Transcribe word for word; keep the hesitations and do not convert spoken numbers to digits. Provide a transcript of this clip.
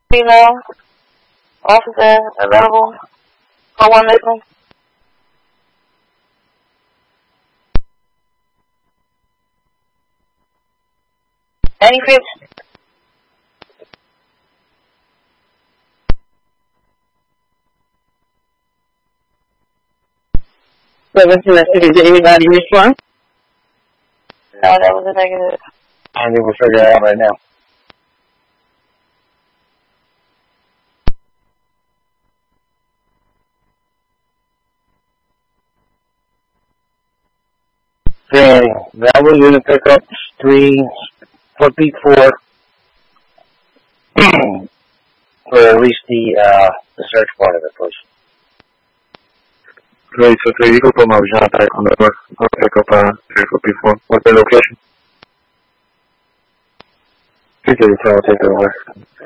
Female officer available. Call one missing. Any fifth? Seven to the city. Did anybody respond? No, that was a negative. I think we'll figure it out right now. Okay, that was going to pick up three, four feet four, for at least the, uh, the search part of it, please. Great, so three Eagle from Avijan attack on the north. I'll pick up, uh, three four P four. What's the location? three thirty-two, I'll take it over.